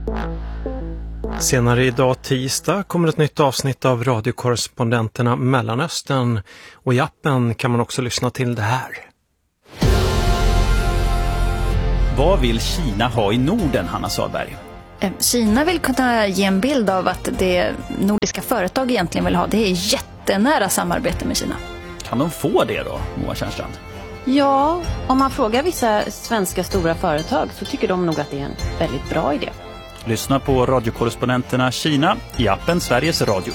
Senare idag tisdag kommer ett nytt avsnitt av radiokorrespondenterna Mellanöstern, och i appen kan man också lyssna till det här. Vad vill Kina ha i Norden, Hanna Sahlberg? Kina vill kunna ge en bild av att det nordiska företag egentligen vill ha. Det är jättenära samarbete med Kina. Kan de få det då, Moa Tjärnstrand? Ja, om man frågar vissa svenska stora företag så tycker de nog att det är en väldigt bra idé. Lyssna på radiokorrespondenterna Kina i appen Sveriges Radio.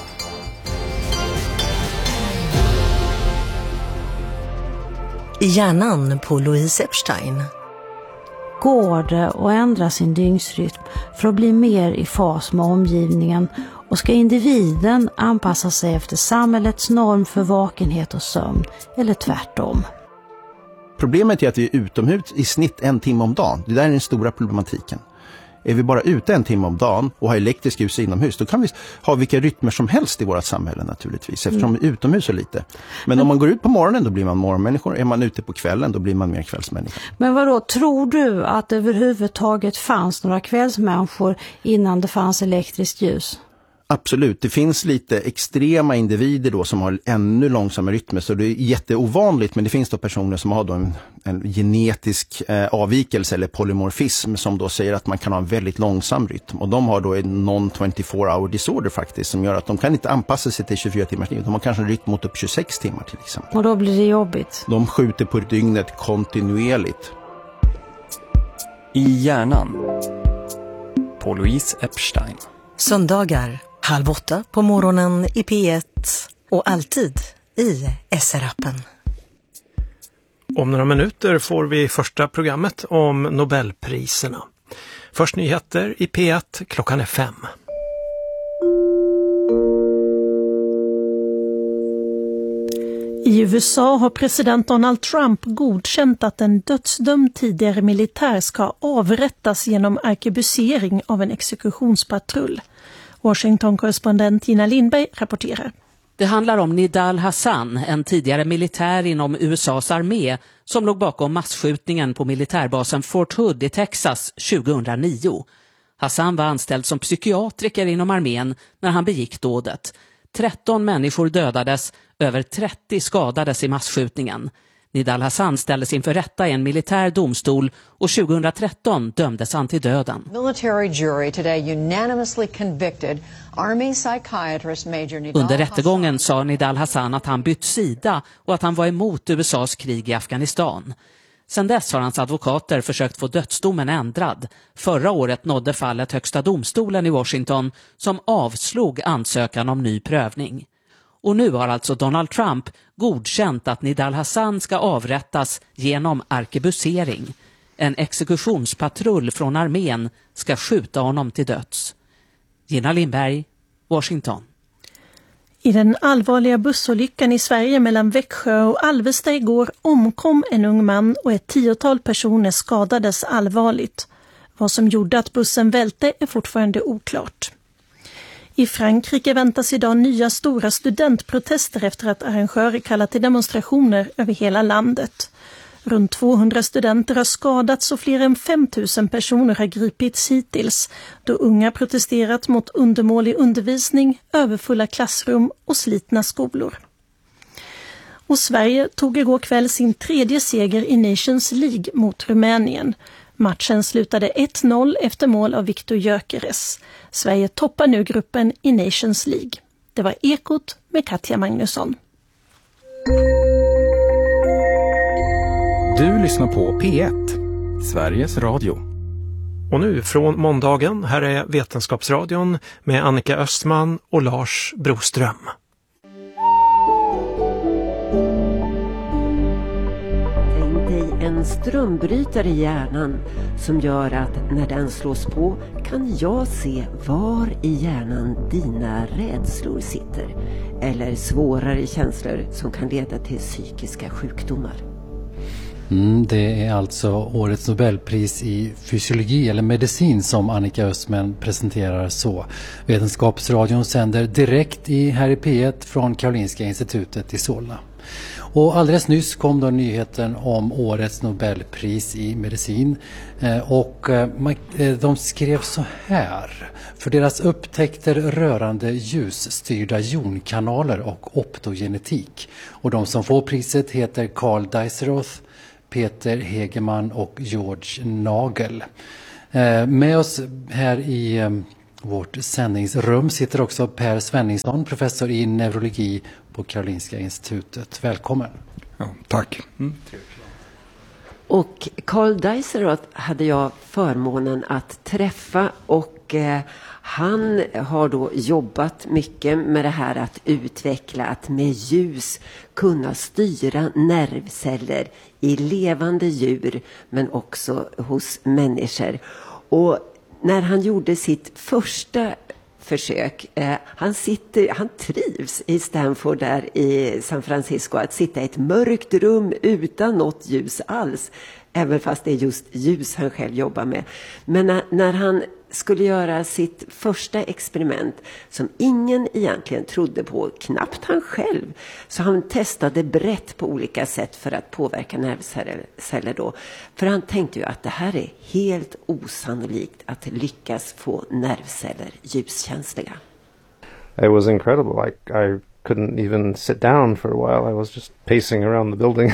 I hjärnan på Louise Epstein. Går det att ändra sin dygnsrytm för att bli mer i fas med omgivningen, och ska individen anpassa sig efter samhällets norm för vakenhet och sömn, eller tvärtom? Problemet är att vi är utomhus i snitt 1 timme om dagen. Det där är den stora problematiken. Är vi bara ute 1 timme om dagen och har elektrisk ljus inomhus, då kan vi ha vilka rytmer som helst i vårt samhälle naturligtvis, eftersom vi är utomhus så lite. Men om man går ut på morgonen, då blir man morgonmänniskor. Är man ute på kvällen, då blir man mer kvällsmänniskor. Men vadå, tror du att det överhuvudtaget fanns några kvällsmänniskor innan det fanns elektriskt ljus? Absolut, det finns lite extrema individer då som har ännu långsammare rytmer, så det är jätteovanligt, men det finns då personer som har då en genetisk avvikelse eller polymorfism som då säger att man kan ha en väldigt långsam rytm, och de har då en non-24-hour disorder faktiskt, som gör att de kan inte anpassa sig till 24 timmars liv. De har kanske en rytm mot upp 26 timmar till exempel. Och då blir det jobbigt. De skjuter på dygnet kontinuerligt. I hjärnan på Louise Epstein. Söndagar 7:30 på morgonen i P1 och alltid i SR-appen. Om några minuter får vi första programmet om Nobelpriserna. Först nyheter i P1, klockan är 5. I USA har president Donald Trump godkänt att en dödsdömd tidigare militär ska avrättas genom arkebusering av en exekutionspatrull. Washington-korrespondent Gina Lindberg rapporterar. Det handlar om Nidal Hasan, en tidigare militär inom USAs armé som låg bakom massskjutningen på militärbasen Fort Hood i Texas 2009. Hasan var anställd som psykiatriker inom armén när han begick dådet. 13 människor dödades, över 30 skadades i massskjutningen. Nidal Hasan ställdes inför rätta i en militär domstol och 2013 dömdes han till döden. Under rättegången sa Nidal Hasan att han bytt sida och att han var emot USAs krig i Afghanistan. Sedan dess har hans advokater försökt få dödsdomen ändrad. Förra året nådde fallet högsta domstolen i Washington som avslog ansökan om ny prövning. Och nu har alltså Donald Trump godkänt att Nidal Hasan ska avrättas genom arkebusering. En exekutionspatrull från armén ska skjuta honom till döds. Gina Lindberg, Washington. I den allvarliga bussolyckan i Sverige mellan Växjö och Alvesta igår omkom en ung man och ett 10-tal personer skadades allvarligt. Vad som gjorde att bussen välte är fortfarande oklart. I Frankrike väntas idag nya stora studentprotester efter att arrangörer kallat till demonstrationer över hela landet. Runt 200 studenter har skadats och fler än 5 000 personer har gripits hittills, då unga protesterat mot undermålig undervisning, överfulla klassrum och slitna skolor. Och Sverige tog igår kväll sin 3:e seger i Nations League mot Rumänien. Matchen slutade 1-0 efter mål av Viktor Gyökeres. Sverige toppar nu gruppen i Nations League. Det var Ekot med Katja Magnusson. Du lyssnar på P1, Sveriges Radio. Och nu från måndagen, här är Vetenskapsradion med Annika Östman och Lars Broström. En strömbrytare i hjärnan som gör att när den slås på kan jag se var i hjärnan dina rädslor sitter eller svårare känslor som kan leda till psykiska sjukdomar. Det är alltså årets Nobelpris i fysiologi eller medicin som Annika Östman presenterar så. Vetenskapsradion sänder direkt här i P1 från Karolinska institutet i Solna. Och alldeles nyss kom då nyheten om årets Nobelpris i medicin. De skrev så här: för deras upptäckter rörande ljusstyrda jonkanaler och optogenetik. Och de som får priset heter Carl Dijsselroth, Peter Hegeman och George Nagel. Med oss här i vårt sändningsrum sitter också Per Svenningsson, professor i neurologi på Karolinska institutet. Välkommen. Ja, tack. Och Carl Dijsselroth hade jag förmånen att träffa, och han har då jobbat mycket med det här att utveckla, att med ljus kunna styra nervceller i levande djur men också hos människor. Och när han gjorde sitt första försök, han trivs i Stanford där i San Francisco, att sitta i ett mörkt rum utan något ljus alls, även fast det är just ljus han själv jobbar med. Men när han skulle göra sitt första experiment som ingen egentligen trodde på, knappt han själv, så han testade brett på olika sätt för att påverka nervceller då. För han tänkte ju att det här är helt osannolikt att lyckas få nervceller ljuskänsliga. It was incredible. I couldn't even sit down for a while. I was just pacing around the building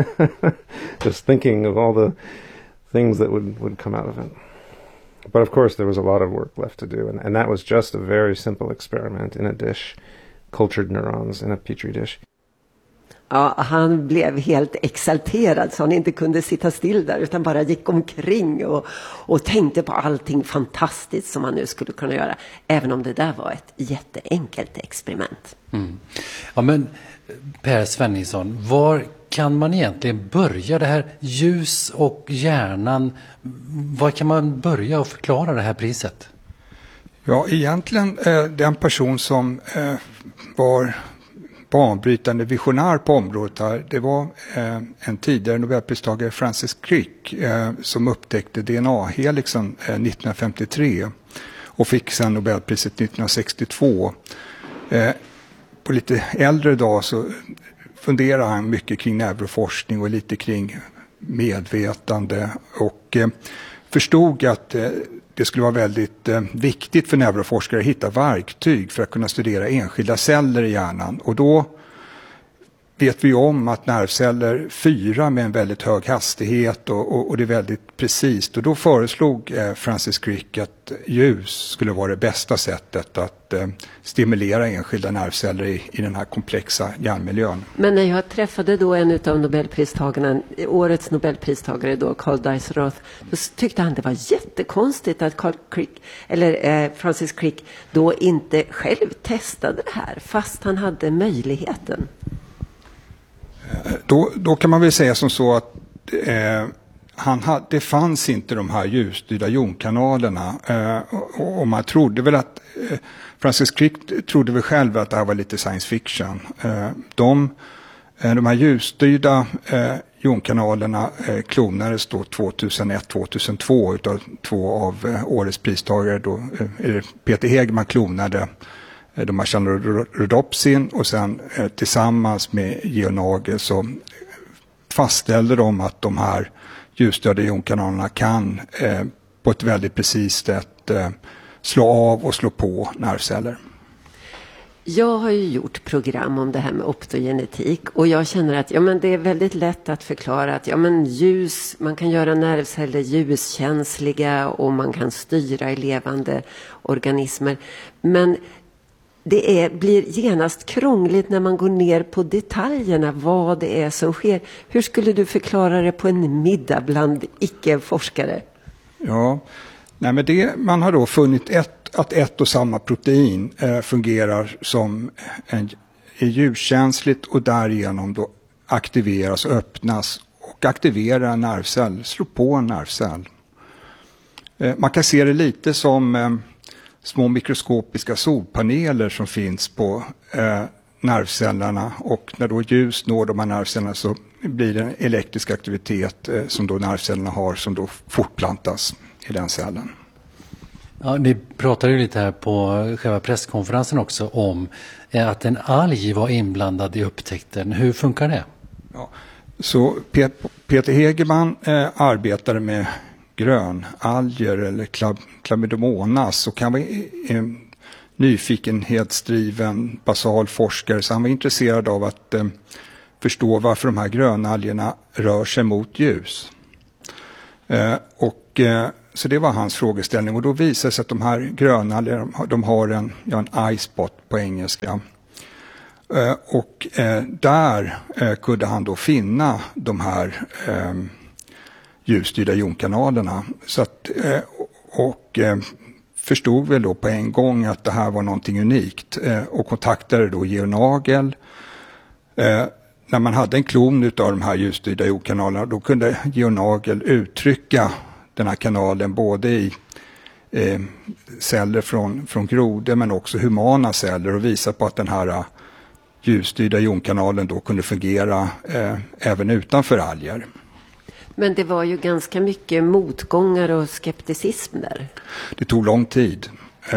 just thinking of all the things that would come out of it. But of course there was a lot of work left to do, and that was just a very simple experiment in a dish, cultured neurons in a petri dish. Ja, han blev helt exalterad så han inte kunde sitta still där utan bara gick omkring och tänkte på allting fantastiskt som han nu skulle kunna göra, även om det där var ett jätteenkelt experiment. Mm. Ja, men Per Svenningsson, var kan man egentligen börja det här ljus och hjärnan? Var kan man börja och förklara det här priset? Ja, egentligen den person som var banbrytande visionär på området här, det var en tidigare Nobelpristagare, Francis Crick, som upptäckte DNA-helixen 1953 och fick sedan Nobelpriset 1962. På lite äldre dag så funderar han mycket kring neuroforskning och lite kring medvetande, och förstod att det skulle vara väldigt viktigt för neuroforskare att hitta verktyg för att kunna studera enskilda celler i hjärnan. Och då vet vi om att nervceller fyrar med en väldigt hög hastighet och det är väldigt precis. Och då föreslog Francis Crick att ljus skulle vara det bästa sättet att stimulera enskilda nervceller i den här komplexa hjärnmiljön. Men när jag träffade då en av Nobelpristagarna, årets Nobelpristagare då, Carl Dijsselroth, då tyckte han det var jättekonstigt att Francis Crick då inte själv testade det här fast han hade möjligheten. Då kan man väl säga som så att det fanns inte de här ljusstyrda jonkanalerna, och man trodde väl att Francis Crick trodde väl själv att det här var lite science fiction. De här ljusstyrda jonkanalerna klonades då 2001-2002 utav två av årets pristagare då, Peter Hegeman klonade de här rhodopsin, och sen tillsammans med Georg Nagel så fastställde de att de här ljusstyrda jonkanalerna kan på ett väldigt precis sätt slå av och slå på nervceller. Jag har ju gjort program om det här med optogenetik, och jag känner att det är väldigt lätt att förklara att ljus, man kan göra nervceller ljuskänsliga och man kan styra i levande organismer. Men det blir genast krångligt när man går ner på detaljerna, vad det är som sker. Hur skulle du förklara det på en middag bland icke-forskare? Ja, men man har då funnit att ett och samma protein fungerar som är ljuskänsligt och därigenom då aktiveras och öppnas och aktiverar en nervcell, slår på en nervcell. Man kan se det lite som små mikroskopiska solpaneler som finns på nervcellerna, och när då ljus når de här nervcellerna så blir det en elektrisk aktivitet som då nervcellerna har som då fortplantas i den cellen. Ja, ni pratade ju lite här på själva presskonferensen också om att en alg var inblandad i upptäckten. Hur funkar det? Ja, så Peter Hegeman arbetade med grönalger eller Chlamydomonas och han var en nyfikenhetsdriven basal forskare, så han var intresserad av att förstå varför de här grönalgerna rör sig mot ljus. Så det var hans frågeställning, och då visade det sig att de här grönalgerna, de har en eye-spot på engelska. Där kunde han då finna de här ljusstyrda jonkanalerna. Så att, förstod väl då på en gång att det här var någonting unikt och kontaktade då Georg Nagel. När man hade en klon av de här ljusstyrda jonkanalerna, då kunde Georg Nagel uttrycka den här kanalen både i celler från grodor men också humana celler, och visa på att den här ljusstyrda jonkanalen då kunde fungera även utanför alger. Men det var ju ganska mycket motgångar och skepticism där. Det tog lång tid.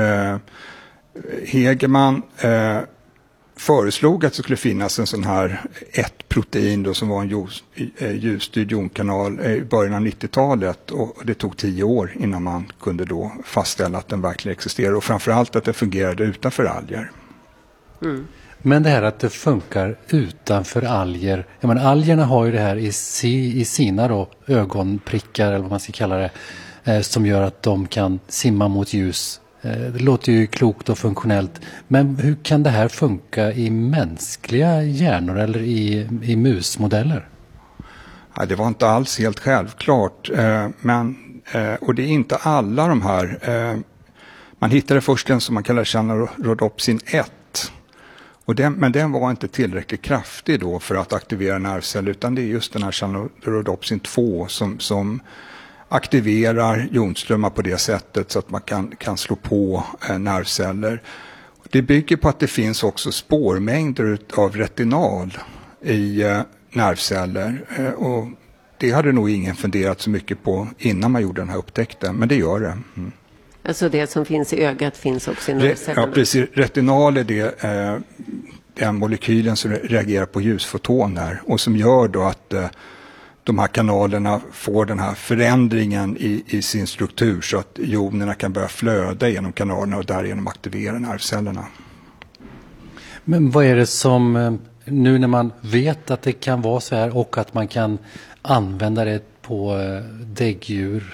Hegeman föreslog att det skulle finnas en sån här ett protein då, som var en ljusstyrd jonkanal i början av 90-talet, och det tog 10 år innan man kunde då fastställa att den verkligen existerar, och framförallt att det fungerade utanför alger. Mm. Men det här att det funkar utanför alger, jag menar, algerna har ju det här i sina då ögonprickar eller vad man ska kalla det, som gör att de kan simma mot ljus. Det låter ju klokt och funktionellt, men hur kan det här funka i mänskliga hjärnor eller i musmodeller? Ja, det var inte alls helt självklart, och det är inte alla de här. Man hittade först en som man kallar Chanorodopsin 1. Men den var inte tillräckligt kraftig då för att aktivera nervceller, utan det är just den här Chanorodopsin 2 som aktiverar jonströmmar på det sättet så att man kan slå på nervceller. Det bygger på att det finns också spårmängder av retinal i nervceller, och det hade nog ingen funderat så mycket på innan man gjorde den här upptäckten, men det gör det. Mm. Alltså det som finns i ögat finns också i nervcellerna? Ja, precis. Retinal är den molekylen som reagerar på ljusfotoner och som gör då att de här kanalerna får den här förändringen i sin struktur, så att jonerna kan börja flöda genom kanalerna och därigenom aktivera nervcellerna. Men vad är det som, nu när man vet att det kan vara så här och att man kan använda det på däggdjur,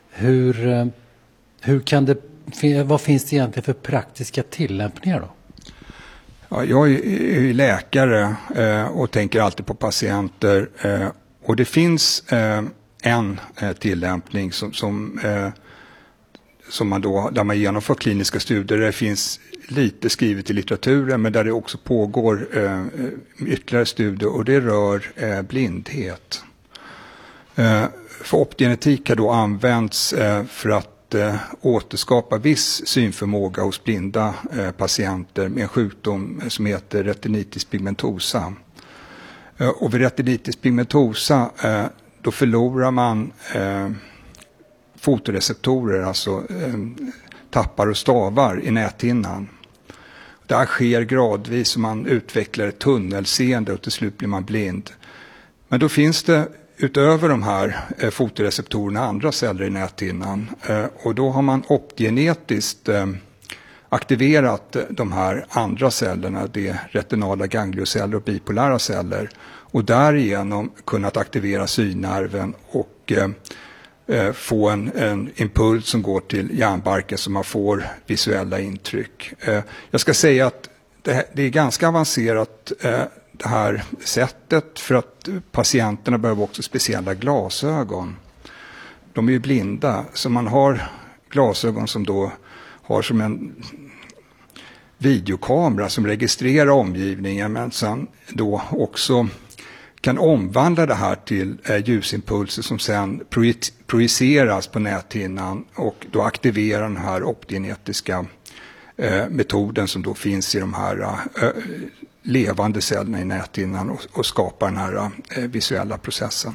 hur kan det, vad finns det egentligen för praktiska tillämpningar då? Ja, jag är läkare och tänker alltid på patienter, och det finns en tillämpning som man då, där man genomför kliniska studier. Det finns lite skrivet i litteraturen, men där det också pågår ytterligare studier, och det rör blindhet. För optogenetik har då använts för att återskapa viss synförmåga hos blinda patienter med en sjukdom som heter retinitis pigmentosa. Och vid retinitis pigmentosa då förlorar man fotoreceptorer, alltså tappar och stavar i näthinnan. Det här sker gradvis och man utvecklar ett tunnelseende och till slut blir man blind. Men då finns det utöver de här fotoreceptorerna andra celler i näthinnan, och då har man optogenetiskt aktiverat de här andra cellerna, det är retinala ganglioceller och bipolära celler, och därigenom kunnat aktivera synnerven och få en impuls som går till hjärnbarken så man får visuella intryck. Jag ska säga att det är ganska avancerat det här sättet, för att patienterna behöver också speciella glasögon. De är ju blinda, så man har glasögon som då har som en videokamera som registrerar omgivningen, men sen då också kan omvandla det här till ljusimpulser som sen projiceras på näthinnan och då aktiverar den här optogenetiska metoden som då finns i de här levande cellerna i näthinnan och skapar den här visuella processen.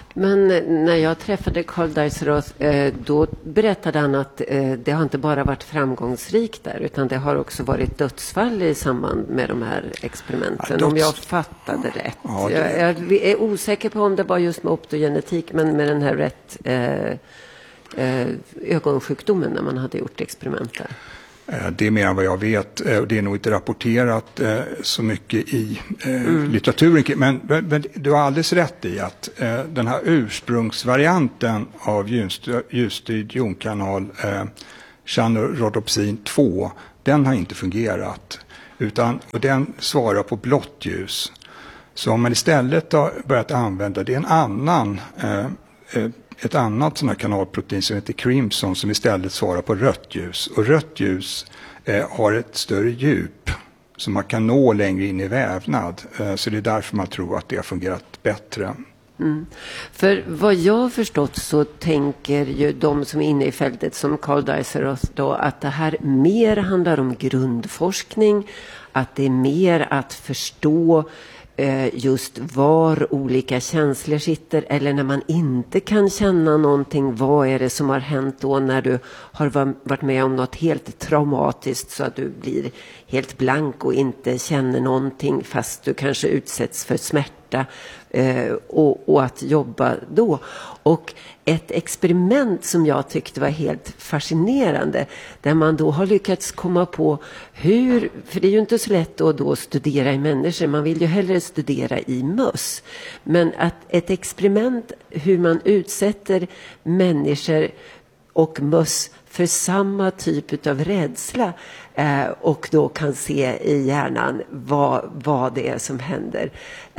Men när jag träffade Carl Deiseroth, då berättade han att det har inte bara varit framgångsrikt där, utan det har också varit dödsfall i samband med de här experimenten, om jag fattade rätt. Ja, jag är osäker på om det var just med optogenetik, men med den här ögonsjukdomen när man hade gjort experiment där. Det är mer än vad jag vet. Det är nog inte rapporterat så mycket i litteraturen. Men du har alldeles rätt i att den här ursprungsvarianten av ljusstyrd jonkanal, chanorodopsin 2, den har inte fungerat. Och den svarar på blått ljus. Så om man istället har börjat använda, det är en annan ett annat sån här kanalprotein som heter Crimson som istället svarar på rött ljus. Och rött ljus har ett större djup som man kan nå längre in i vävnad. Så det är därför man tror att det har fungerat bättre. Mm. För vad jag har förstått så tänker ju de som är inne i fältet som Carl Deiseroth då att det här mer handlar om grundforskning, att det är mer att förstå just var olika känslor sitter, eller när man inte kan känna någonting, vad är det som har hänt då när du har varit med om något helt traumatiskt så att du blir helt blank och inte känner någonting fast du kanske utsätts för smärta, och att jobba då. Och ett experiment som jag tyckte var helt fascinerande, där man då har lyckats komma på hur, för det är ju inte så lätt att då studera i människor, man vill ju hellre studera i möss, men att ett experiment hur man utsätter människor och möss för samma typ av rädsla, och då kan se i hjärnan vad det är som händer.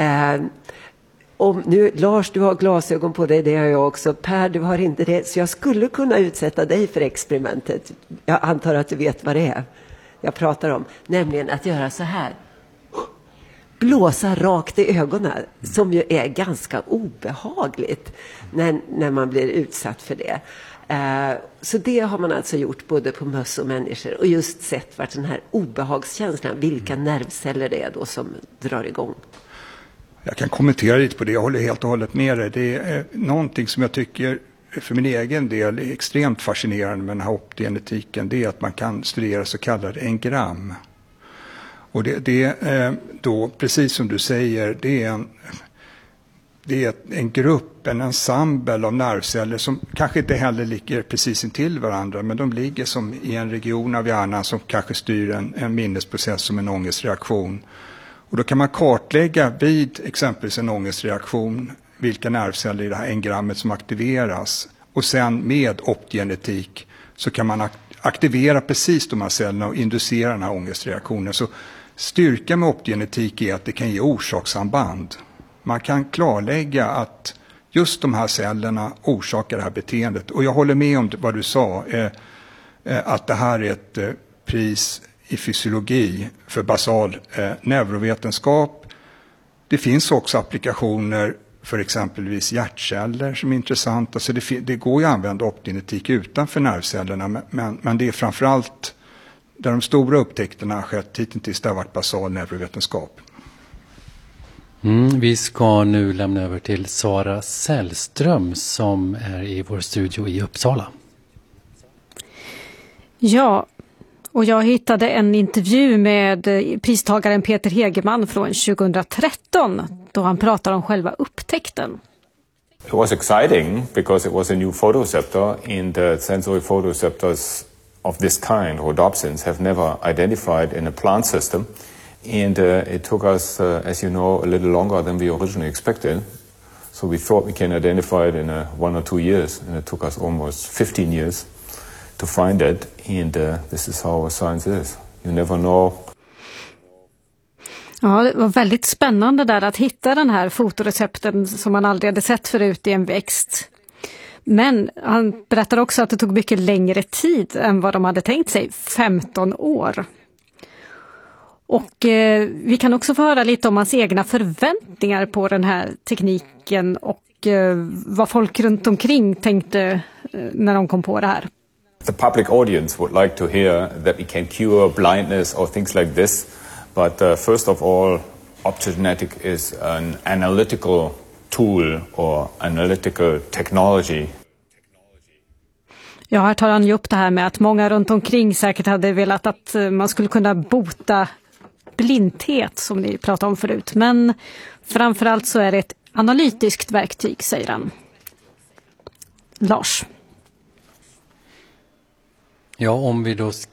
Om nu, Lars, du har glasögon på dig, det har jag också. Per, du har inte det. Så jag skulle kunna utsätta dig för experimentet. Jag antar att du vet vad det är jag pratar om. Nämligen att göra så här. Blåsa rakt i ögonen. Som ju är ganska obehagligt när man blir utsatt för det. Så det har man alltså gjort både på möss och människor. Och just sett vart den här obehagskänslan, vilka nervceller det är då som drar igång. Jag kan kommentera lite på det, jag håller helt och hållet med dig. Det är någonting som jag tycker för min egen del är extremt fascinerande med den här optogenetiken. Det är att man kan studera så kallade engram. Och det är då, precis som du säger, det är en grupp, en ensemble av nervceller som kanske inte heller ligger precis intill varandra, men de ligger som i en region av hjärnan som kanske styr en minnesprocess som en ångestreaktion. Och då kan man kartlägga vid exempelvis en ångestreaktion vilka nervceller i det här engrammet som aktiveras. Och sen med optogenetik så kan man aktivera precis de här cellerna och inducera den här ångestreaktionen. Så styrkan med optogenetik är att det kan ge orsakssamband. Man kan klarlägga att just de här cellerna orsakar det här beteendet. Och jag håller med om vad du sa, att det här är ett pris i fysiologi för basal neurovetenskap. Det finns också applikationer för exempelvis hjärtceller som är intressanta. Så det går ju att använda optogenetik utanför nervcellerna, men det är framförallt där de stora upptäckterna har skett hittills, det har varit basal neurovetenskap. Vi ska nu lämna över till Sara Sällström som är i vår studio i Uppsala. Ja, och jag hittade en intervju med pristagaren Peter Hegeman från 2013 då han pratar om själva upptäckten. It was exciting because it was a new photoreceptor, and sensory photoreceptors of this kind, rhodopsins, have never identified in a plant system. And it took us, as you know, a little longer than we originally expected. So we thought we can identify it in 1 or 2 years, and it took us almost 15 years to find it. And this is how science is. You never know. Ja, det var väldigt spännande där att hitta den här fotorecepten som man aldrig hade sett förut i en växt. Men han berättar också att det tog mycket längre tid än vad de hade tänkt sig, 15 år. Och vi kan också få höra lite om hans egna förväntningar på den här tekniken och vad folk runt omkring tänkte när de kom på det här. The public audience would like to hear that we can cure blindness or things like this. But first of all, optogenetic is an analytical tool or analytical technology. Ja, här tar han ju upp det här med att många runt omkring säkert hade velat att man skulle kunna bota blindhet som ni pratade om förut. Men framförallt så är det ett analytiskt verktyg, säger han. Lars. Ja, om vi då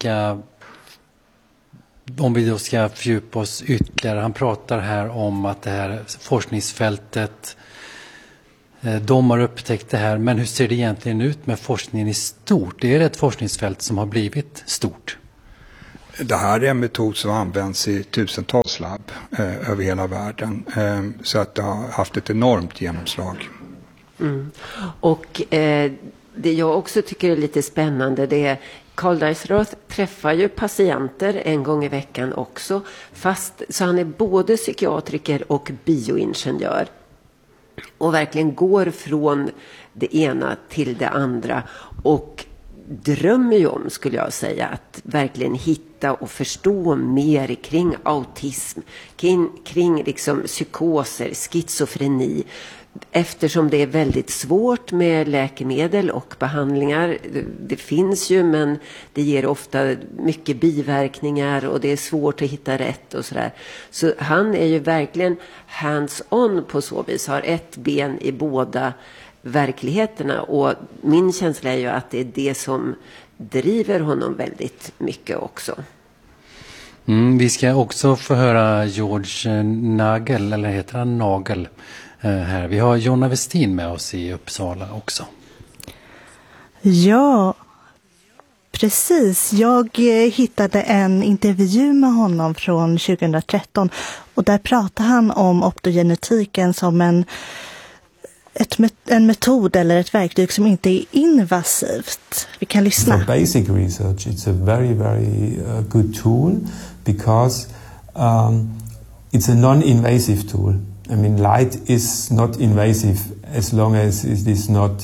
ska fördjupa oss ytterligare. Han pratar här om att det här forskningsfältet, de har upptäckt det här, men hur ser det egentligen ut med forskningen i stort? Det är ett forskningsfält som har blivit stort. Det här är en metod som används i tusentals labb över hela världen. Så att det har haft ett enormt genomslag. Mm. Och det jag också tycker är lite spännande, det är Carl Deiseroth träffar ju patienter en gång i veckan också. Så han är både psykiatriker och bioingenjör. Och verkligen går från det ena till det andra. Och drömmer ju om, skulle jag säga, att verkligen hitta och förstå mer kring autism. Kring liksom psykoser, schizofreni. Eftersom det är väldigt svårt med läkemedel och behandlingar. Det finns ju, men det ger ofta mycket biverkningar och det är svårt att hitta rätt och sådär. Så han är ju verkligen hands-on på så vis. Har ett ben i båda verkligheterna. Och min känsla är ju att det är det som driver honom väldigt mycket också. Vi ska också få höra George Nagel, eller heter han Nagel? Här. Vi har Jonna Westin med oss i Uppsala också. Ja, precis. Jag hittade en intervju med honom från 2013 och där pratar han om optogenetiken som en metod eller ett verktyg som inte är invasivt. Vi kan lyssna. For basic research, it's a very, very good tool because it's a non-invasive tool. I mean, light is not invasive as long as it is not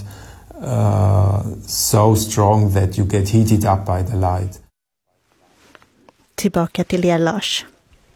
so strong that you get heated up by the light. Tillbaka till er, Lars.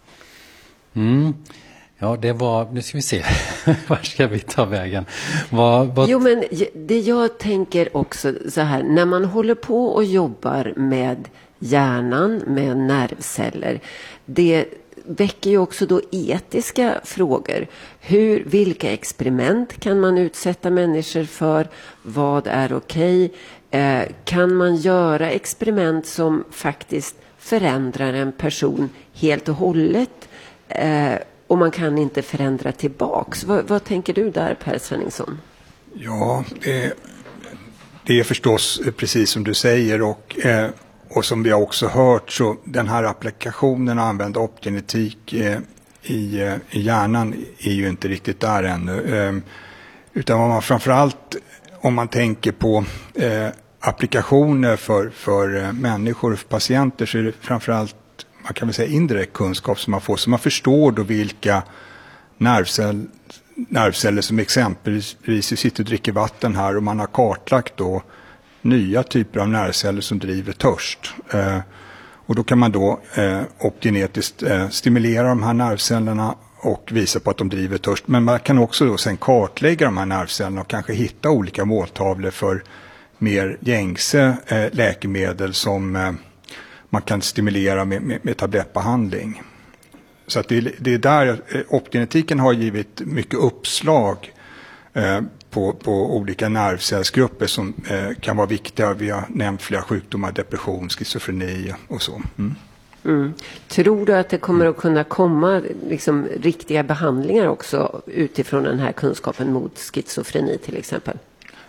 Ja, det var... Nu ska vi se. Var ska vi ta vägen? Jo, men det jag tänker också så här. När man håller på och jobbar med hjärnan, med nervceller. Det väcker ju också då etiska frågor. Vilka experiment kan man utsätta människor för? Vad är okej? Kan man göra experiment som faktiskt förändrar en person helt och hållet? Och man kan inte förändra tillbaks. Vad tänker du där, Per Svenningsson? Ja, det är förstås precis som du säger och som vi har också hört, så den här applikationen att använda optogenetik i hjärnan är ju inte riktigt där ännu. Utan vad man framförallt, om man tänker på applikationer för människor och för patienter, så är det framförallt, man kan väl säga, indirekt kunskap som man får. Så man förstår då vilka nervceller som exempelvis sitter och dricker vatten här, och man har kartlagt då nya typer av nervceller som driver törst. Och då kan man då optogenetiskt stimulera de här nervcellerna och visa på att de driver törst. Men man kan också då sen kartlägga de här nervcellerna och kanske hitta olika måltavlor för mer gängse läkemedel som man kan stimulera med tablettbehandling. Så att det är där optogenetiken har givit mycket uppslag på olika nervcellsgrupper som kan vara viktiga. Vi har nämnt flera sjukdomar, depression, schizofreni och så. Tror du att det kommer att kunna komma liksom riktiga behandlingar också utifrån den här kunskapen mot schizofreni till exempel?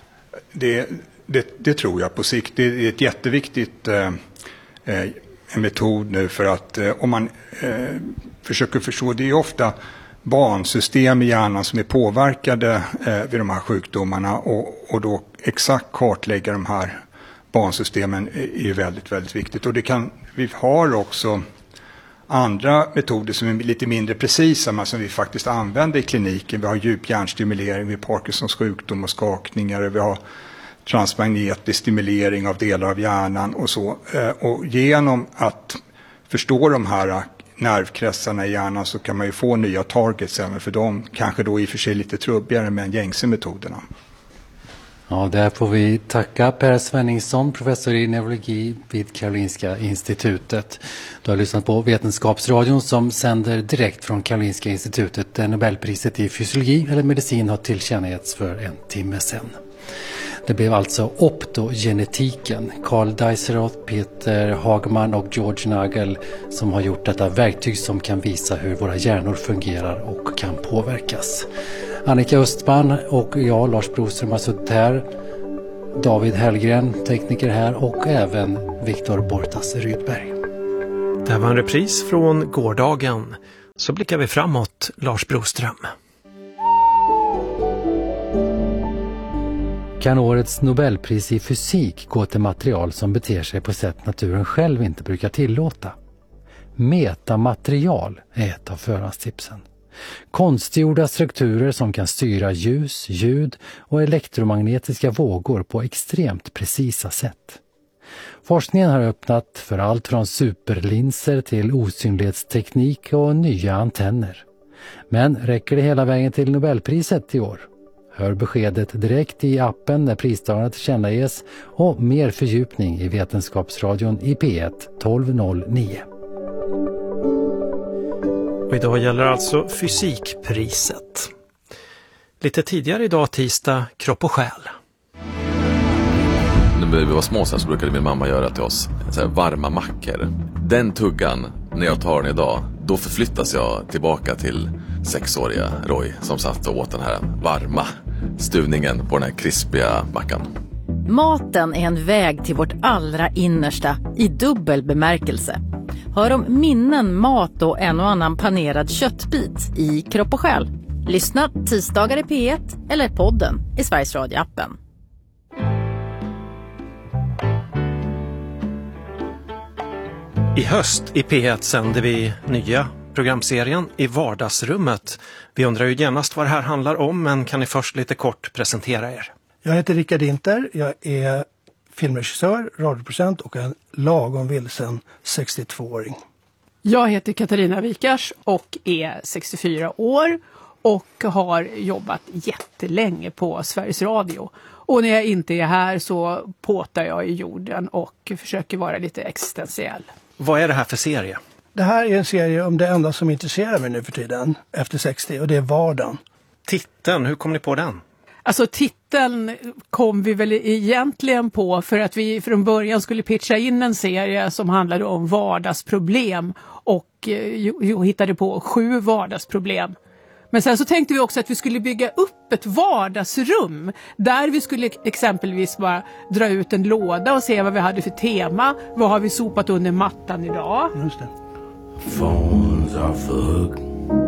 Det tror jag på sikt. Det är ett jätteviktigt en metod nu, för att om man försöker förstå, det är ofta bansystem i hjärnan som är påverkade vid de här sjukdomarna, och då exakt kartlägga de här bansystemen är ju väldigt, väldigt viktigt. Och vi har också andra metoder som är lite mindre precisa, men som vi faktiskt använder i kliniken. Vi har djuphjärnstimulering vid Parkinsons sjukdom och skakningar, vi har transmagnetisk stimulering av delar av hjärnan och så. Och genom att förstå de här nervkretsarna i hjärnan så kan man ju få nya targets även för dem. Kanske då i och för sig lite trubbigare med gängse metoderna. Ja, där får vi tacka Per Svenningsson, professor i neurologi vid Karolinska institutet. Du har lyssnat på Vetenskapsradion som sänder direkt från Karolinska institutet där Nobelpriset i fysiologi eller medicin har tillkännagetts för en timme sedan. Det blev alltså optogenetiken. Carl Diceroth, Peter Hagman och George Nagel som har gjort detta verktyg som kan visa hur våra hjärnor fungerar och kan påverkas. Annika Östman och jag, Lars Broström, har suttit här. David Hellgren, tekniker här, och även Viktor Bortas Rydberg. Det här var en repris från gårdagen. Så blickar vi framåt, Lars Broström. Kan årets Nobelpris i fysik gå till material som beter sig på sätt naturen själv inte brukar tillåta? Metamaterial är ett av förhandstipsen. Konstgjorda strukturer som kan styra ljus, ljud och elektromagnetiska vågor på extremt precisa sätt. Forskningen har öppnat för allt från superlinser till osynlighetsteknik och nya antenner. Men räcker det hela vägen till Nobelpriset i år? Hör beskedet direkt i appen när pristagarna tillkännages och mer fördjupning i Vetenskapsradion i P1 1209. Och idag gäller alltså fysikpriset. Lite tidigare idag, tisdag, kropp och själ. När vi var små så brukade min mamma göra till oss så här varma mackor. Den tuggan, när jag tar den idag, då förflyttas jag tillbaka till 6-åriga Roy som satt och åt den här varma stuvningen på den här krispiga mackan. Maten är en väg till vårt allra innersta i dubbel bemärkelse. Hör om minnen, mat och en och annan panerad köttbit i Kropp och själ. Lyssna tisdagar i P1 eller podden i Sveriges Radio-appen. I höst i P1 sänder vi nya programserien I vardagsrummet. Vi undrar ju genast vad det här handlar om, men kan ni först lite kort presentera er? Jag heter Rickard Inter, jag är filmregissör, radioproducent och en lagom vilsen 62-åring. Jag heter Katarina Wikars och är 64 år och har jobbat jättelänge på Sveriges Radio. Och när jag inte är här så påtar jag i jorden och försöker vara lite existentiell. Vad är det här för serie? Det här är en serie om det enda som intresserar mig nu för tiden, efter 60, och det är vardagen. Titeln, hur kom ni på den? Alltså titeln kom vi väl egentligen på för att vi från början skulle pitcha in en serie som handlade om vardagsproblem och hittade på 7 vardagsproblem. Men sen så tänkte vi också att vi skulle bygga upp ett vardagsrum där vi skulle exempelvis bara dra ut en låda och se vad vi hade för tema. Vad har vi sopat under mattan idag? Just det. Phones are fucked.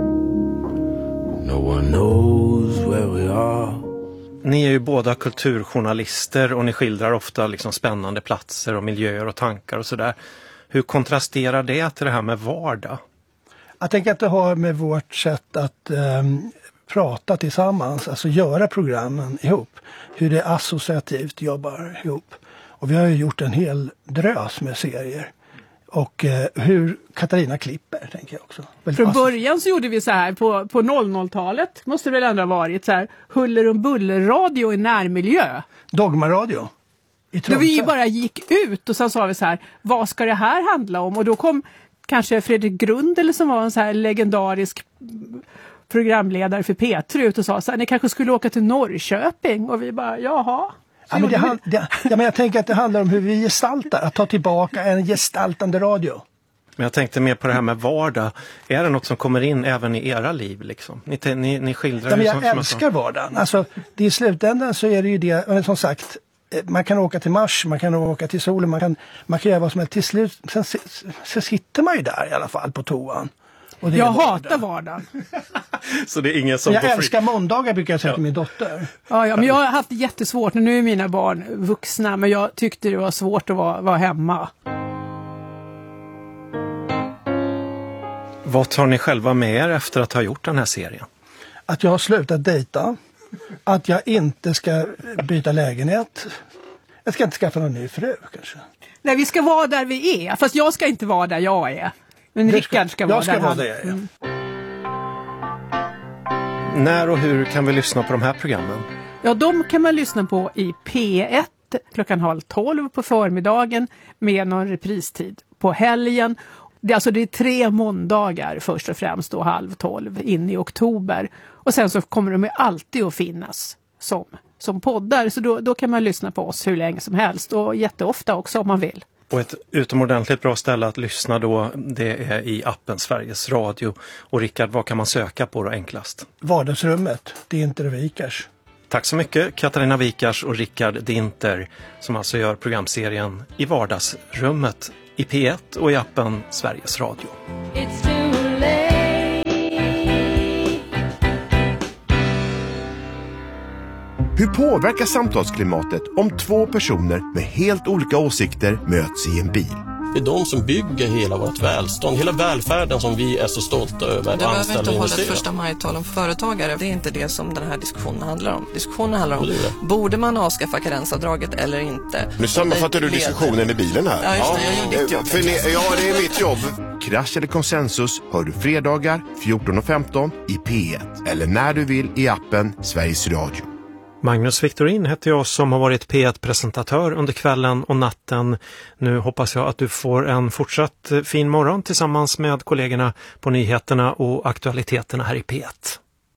No one knows where we are. Ni är ju båda kulturjournalister och ni skildrar ofta liksom spännande platser och miljöer och tankar och sådär. Hur kontrasterar det till det här med vardag? Jag tänker att det har med vårt sätt att prata tillsammans, alltså göra programmen ihop. Hur det associativt jobbar ihop. Och vi har ju gjort en hel drös med serier. Och hur Katarina klipper, tänker jag också. Från början så gjorde vi så här, på 00-talet måste det väl ändå ha varit så här, huller och buller-radio i närmiljö. Dogmaradio. Då vi bara gick ut och sen sa vi så här, vad ska det här handla om? Och då kom kanske Fredrik Grundel som var en så här legendarisk programledare för P3 ut och sa så här, ni kanske skulle åka till Norrköping. Och vi bara, jaha. Ja, men jag tänker att det handlar om hur vi gestaltar, att ta tillbaka en gestaltande radio. Men jag tänkte mer på det här med vardag. Är det något som kommer in även i era liv? Liksom? Ni skildrar men ju jag älskar vardagen. Alltså, det i slutändan så är det ju det, som sagt, man kan åka till Mars, man kan åka till solen, man kan göra vad som helst. Till slut så sitter man ju där i alla fall på toan. Och jag hatar vardagen. Så det är ingen som jag älskar måndagar, brukar jag säga till min dotter. Ja, men jag har haft jättesvårt. Nu är mina barn vuxna, men jag tyckte det var svårt att vara hemma. Vad tar ni själva med er efter att ha gjort den här serien? Att jag har slutat dejta. Att jag inte ska byta lägenhet. Jag ska inte skaffa någon ny fru kanske. Nej, vi ska vara där vi är. Fast jag ska inte vara där jag är. Men Rickard ska vara där. Jag ska vara det, ja. När och hur kan vi lyssna på de här programmen? Ja, de kan man lyssna på i P1 klockan 11:30 på förmiddagen med någon repristid på helgen. Det är 3 måndagar först och främst då 11:30 in i oktober. Och sen så kommer de alltid att finnas som poddar. Så då kan man lyssna på oss hur länge som helst och jätteofta också om man vill. Och ett utomordentligt bra ställe att lyssna då, det är i appen Sveriges Radio. Och Rickard, vad kan man söka på då enklast? Vardagsrummet, Dinter och Wikars. Tack så mycket Katarina Wikars och Rickard Dinter som alltså gör programserien i Vardagsrummet i P1 och i appen Sveriges Radio. Hur påverkar samtalsklimatet om 2 personer med helt olika åsikter möts i en bil? Det är de som bygger hela vårt välstånd, hela välfärden som vi är så stolta över. Det behöver inte hålla ett första majtal om företagare. Det är inte det som den här diskussionen handlar om. Diskussionen handlar om, borde man avskaffa karensavdraget eller inte? Nu sammanfattar du diskussionen i bilen här. Ja, just det. Jag gjorde ditt jobb. Det är mitt jobb. Krasch eller konsensus hör du fredagar 14:15 i P1. Eller när du vill i appen Sveriges Radio. Magnus Victorin heter jag som har varit P1-presentatör under kvällen och natten. Nu hoppas jag att du får en fortsatt fin morgon tillsammans med kollegorna på nyheterna och aktualiteterna här i P1.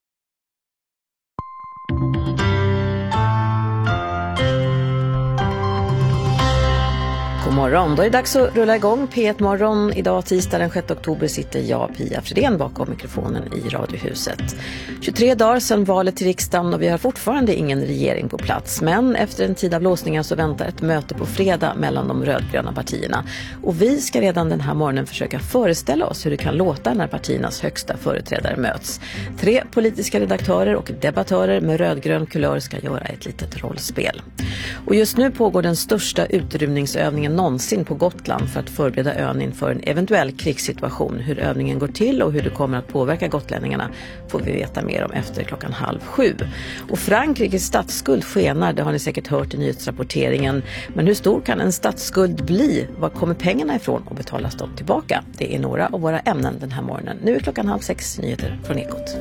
God morgon, då är det dags att rulla igång P1 morgon. Idag tisdag den 6 oktober sitter jag, Pia Fredén, bakom mikrofonen i Radiohuset. 23 dagar sedan valet till riksdagen och vi har fortfarande ingen regering på plats. Men efter en tid av låsningar så väntar ett möte på fredag mellan de rödgröna partierna. Och vi ska redan den här morgonen försöka föreställa oss hur det kan låta när partiernas högsta företrädare möts. 3 politiska redaktörer och debattörer med rödgrön kulör ska göra ett litet rollspel. Och just nu pågår den största utrymningsövningen någonsin på Gotland för att förbereda ön inför en eventuell krigssituation. Hur övningen går till och hur det kommer att påverka gotlänningarna får vi veta mer om efter 6:30. Och Frankrikes statsskuld skenar, det har ni säkert hört i nyhetsrapporteringen. Men hur stor kan en statsskuld bli? Var kommer pengarna ifrån och betalas de tillbaka? Det är några av våra ämnen den här morgonen. Nu är 5:30 nyheter från Ekot.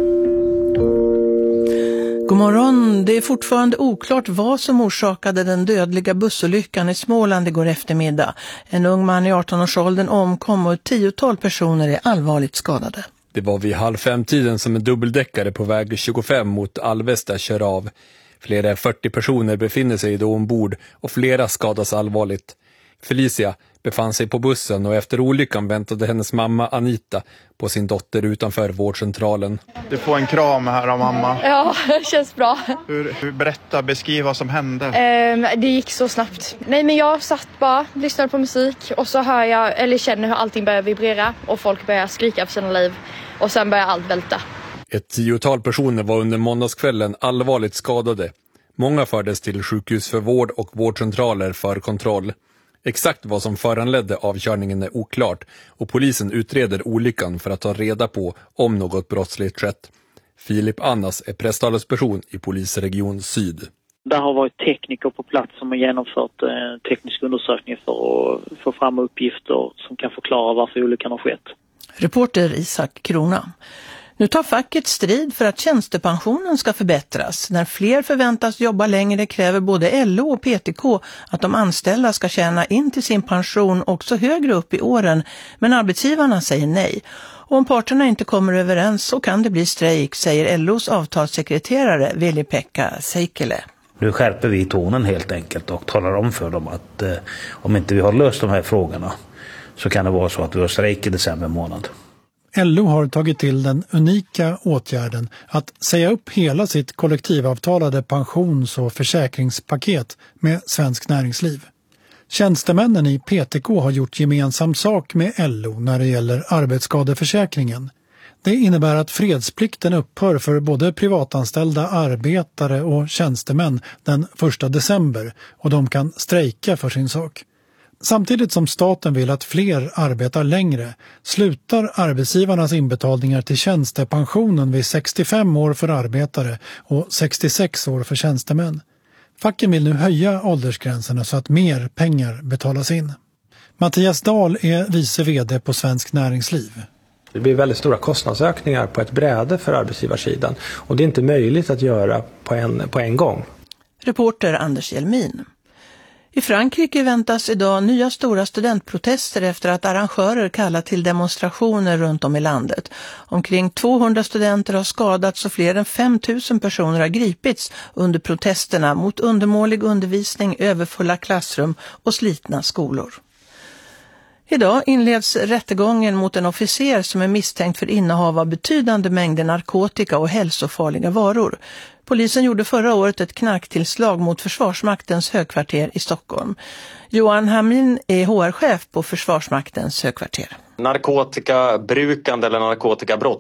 God morgon. Det är fortfarande oklart vad som orsakade den dödliga bussolyckan i Småland igår eftermiddag. En ung man i 18-årsåldern omkom och ett 10-tal personer är allvarligt skadade. Det var vid 4:30 som en dubbeldäckare på väg 25 mot Alvesta kör av. Flera 40 personer befinner sig då ombord och flera skadas allvarligt. Felicia befann sig på bussen och efter olyckan väntade hennes mamma Anita på sin dotter utanför vårdcentralen. Du får en kram här av mamma. Ja, det känns bra. Beskriv vad som hände. Det gick så snabbt. Nej, men jag satt bara, lyssnade på musik och så hör jag, eller känner hur allting börjar vibrera och folk börjar skrika för sina liv och sen börjar allt välta. Ett 10-tal personer var under måndagskvällen allvarligt skadade. Många fördes till sjukhus för vård och vårdcentraler för kontroll. Exakt vad som föranledde avkörningen är oklart och polisen utreder olyckan för att ta reda på om något brottsligt skett. Filip Annas är presstalesperson i polisregion Syd. Där har varit tekniker på plats som har genomfört teknisk undersökning för att få fram uppgifter som kan förklara varför olyckan har skett. Reporter Isak Krona. Nu tar facket strid för att tjänstepensionen ska förbättras. När fler förväntas jobba längre kräver både LO och PTK att de anställda ska tjäna in till sin pension också högre upp i åren. Men arbetsgivarna säger nej. Och om parterna inte kommer överens så kan det bli strejk, säger LOs avtalssekreterare Veli-Pekka Seikkilä. Nu skärper vi tonen helt enkelt och talar om för dem att om inte vi har löst de här frågorna så kan det vara så att vi har strejk i december månad. LO har tagit till den unika åtgärden att säga upp hela sitt kollektivavtalade pensions- och försäkringspaket med Svensk Näringsliv. Tjänstemännen i PTK har gjort gemensam sak med LO när det gäller arbetsskadeförsäkringen. Det innebär att fredsplikten upphör för både privatanställda arbetare och tjänstemän den 1 december och de kan strejka för sin sak. Samtidigt som staten vill att fler arbetar längre slutar arbetsgivarnas inbetalningar till tjänstepensionen vid 65 år för arbetare och 66 år för tjänstemän. Facken vill nu höja åldersgränserna så att mer pengar betalas in. Mattias Dahl är vice vd på Svensk Näringsliv. Det blir väldigt stora kostnadsökningar på ett bräde för arbetsgivarsidan och det är inte möjligt att göra på en gång. Reporter Anders Hjelmin. I Frankrike väntas idag nya stora studentprotester efter att arrangörer kallat till demonstrationer runt om i landet. Omkring 200 studenter har skadats och fler än 5 000 personer har gripits under protesterna mot undermålig undervisning, överfulla klassrum och slitna skolor. Idag inleds rättegången mot en officer som är misstänkt för innehav av betydande mängder narkotika och hälsofarliga varor. Polisen gjorde förra året ett knarktillslag mot Försvarsmaktens högkvarter i Stockholm. Johan Hamin är HR-chef på Försvarsmaktens högkvarter. Narkotikabrukande eller narkotikabrott